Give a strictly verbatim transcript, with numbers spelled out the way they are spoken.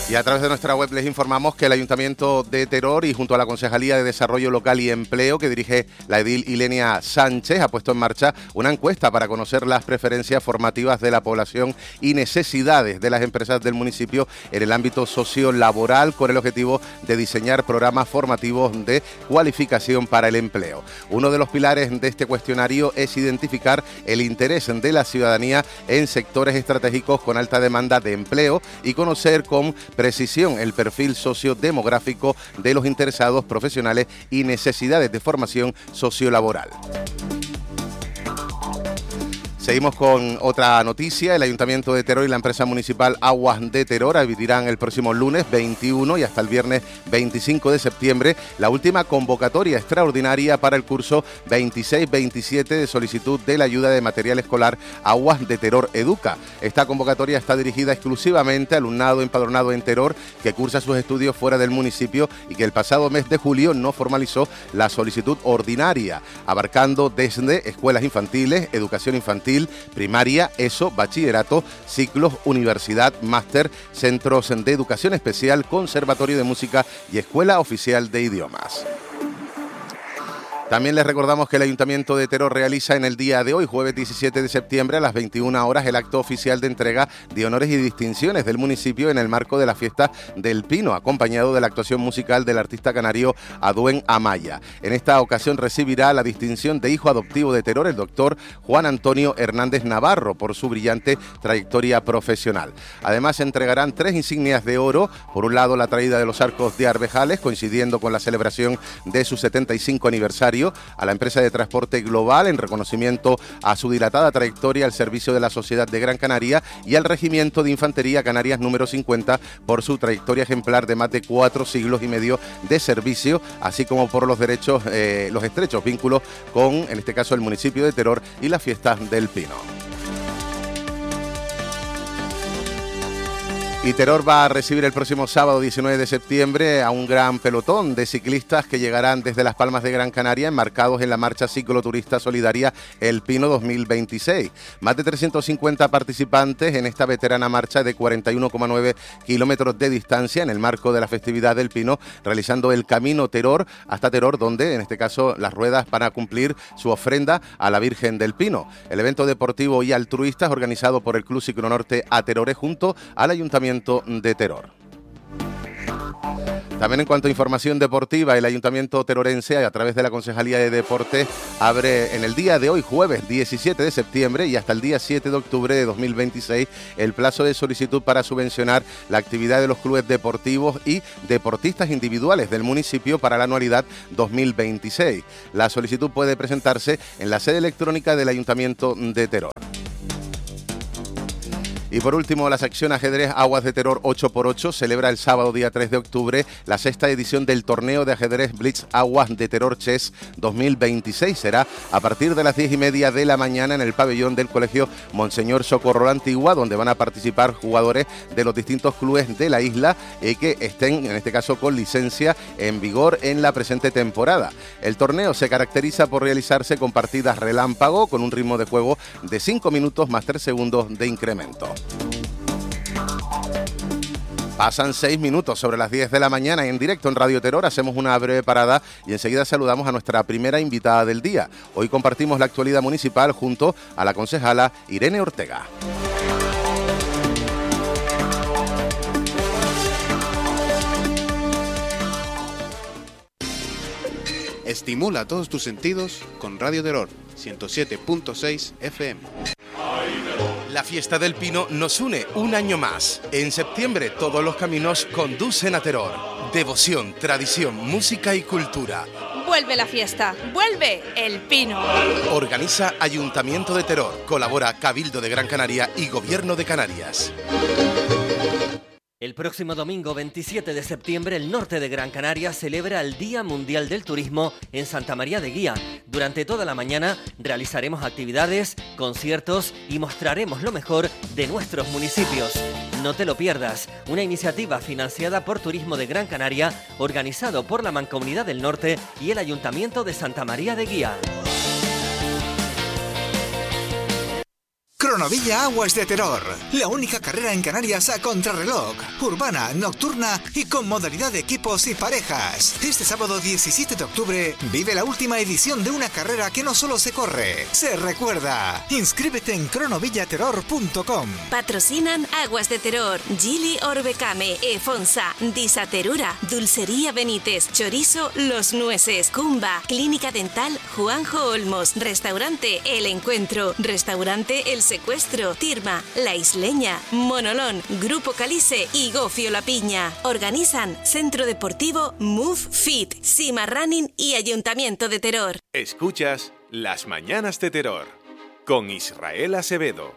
Y a través de nuestra web les informamos que el Ayuntamiento de Teror y junto a la Concejalía de Desarrollo Local y Empleo que dirige la edil Ilenia Sánchez ha puesto en marcha una encuesta para conocer las preferencias formativas de la población y necesidades de las empresas del municipio en el ámbito sociolaboral con el objetivo de diseñar programas formativos de cualificación para el empleo. Uno de los pilares de este cuestionario es identificar el interés de la ciudadanía en sectores estratégicos con alta demanda de empleo y conocer con precisión el perfil sociodemográfico de los interesados profesionales y necesidades de formación sociolaboral. Seguimos con otra noticia. El Ayuntamiento de Teror y la empresa municipal Aguas de Teror abrirán el próximo lunes veintiuno y hasta el viernes veinticinco de septiembre la última convocatoria extraordinaria para el curso veintiséis veintisiete de solicitud de la ayuda de material escolar Aguas de Teror Educa. Esta convocatoria está dirigida exclusivamente al alumnado empadronado en Teror que cursa sus estudios fuera del municipio y que el pasado mes de julio no formalizó la solicitud ordinaria, abarcando desde escuelas infantiles, educación infantil, primaria, ESO, bachillerato, ciclos, universidad, máster, centros de educación especial, conservatorio de música y escuela oficial de idiomas. También les recordamos que el Ayuntamiento de Teror realiza en el día de hoy, jueves diecisiete de septiembre, a las veintiuna horas, el acto oficial de entrega de honores y distinciones del municipio en el marco de la fiesta del Pino, acompañado de la actuación musical del artista canario Aduen Amaya. En esta ocasión recibirá la distinción de hijo adoptivo de Teror el doctor Juan Antonio Hernández Navarro por su brillante trayectoria profesional. Además, se entregarán tres insignias de oro. Por un lado, la traída de los arcos de Arvejales, coincidiendo con la celebración de su setenta y cinco aniversario, a la empresa de transporte global en reconocimiento a su dilatada trayectoria al servicio de la sociedad de Gran Canaria y al Regimiento de Infantería Canarias número cincuenta por su trayectoria ejemplar de más de cuatro siglos y medio de servicio, así como por los derechos, eh, los estrechos vínculos con, en este caso, el municipio de Teror y la fiesta del Pino. Y Teror va a recibir el próximo sábado diecinueve de septiembre a un gran pelotón de ciclistas que llegarán desde Las Palmas de Gran Canaria enmarcados en la marcha cicloturista solidaria El Pino dos mil veintiséis. Más de trescientos cincuenta participantes en esta veterana marcha de cuarenta y uno coma nueve kilómetros de distancia en el marco de la festividad del Pino, realizando el camino Teror hasta Teror, donde en este caso las ruedas van a cumplir su ofrenda a la Virgen del Pino. El evento deportivo y altruista es organizado por el Club Ciclonorte A Terore junto al Ayuntamiento de Teror. También en cuanto a información deportiva, el Ayuntamiento terorense, a través de la Concejalía de Deportes, abre en el día de hoy, jueves diecisiete de septiembre y hasta el día siete de octubre de dos mil veintiséis, el plazo de solicitud para subvencionar la actividad de los clubes deportivos y deportistas individuales del municipio para la anualidad dos mil veintiséis. La solicitud puede presentarse en la sede electrónica del Ayuntamiento de Teror. Y por último, la sección ajedrez Aguas de Teror ocho por ocho celebra el sábado día tres de octubre la sexta edición del torneo de ajedrez Blitz Aguas de Teror Chess dos mil veintiséis. Será a partir de las diez y media de la mañana en el pabellón del Colegio Monseñor Socorro la Antigua, donde van a participar jugadores de los distintos clubes de la isla y que estén, en este caso, con licencia en vigor en la presente temporada. El torneo se caracteriza por realizarse con partidas relámpago, con un ritmo de juego de cinco minutos más tres segundos de incremento. Pasan seis minutos sobre las diez de la mañana y en directo en Radio Teror hacemos una breve parada y enseguida saludamos a nuestra primera invitada del día. Hoy compartimos la actualidad municipal junto a la concejala Irene Ortega. Estimula todos tus sentidos con Radio Teror ciento siete punto seis F M. La fiesta del Pino nos une un año más. En septiembre todos los caminos conducen a Teror. Devoción, tradición, música y cultura. Vuelve la fiesta, vuelve el Pino. Organiza Ayuntamiento de Teror, colabora Cabildo de Gran Canaria y Gobierno de Canarias. El próximo domingo veintisiete de septiembre el norte de Gran Canaria celebra el Día Mundial del Turismo en Santa María de Guía. Durante toda la mañana realizaremos actividades, conciertos y mostraremos lo mejor de nuestros municipios. No te lo pierdas, una iniciativa financiada por Turismo de Gran Canaria, organizado por la Mancomunidad del Norte y el Ayuntamiento de Santa María de Guía. Cronovilla Aguas de Terror, la única carrera en Canarias a contrarreloj, urbana, nocturna y con modalidad de equipos y parejas. Este sábado diecisiete de octubre vive la última edición de una carrera que no solo se corre, se recuerda. Inscríbete en cronovillaterror punto com. Patrocinan Aguas de Terror, Gili Orbecame, Efonsa, Disaterura, Dulcería Benítez, Chorizo Los Nueces, Cumba, Clínica Dental Juanjo Olmos, Restaurante El Encuentro, Restaurante El Secuestro, Tirma, La Isleña, Monolón, Grupo Calice y Gofio La Piña. Organizan Centro Deportivo Move Fit, Sima Running y Ayuntamiento de Terror. Escuchas Las Mañanas de Terror con Israel Acevedo.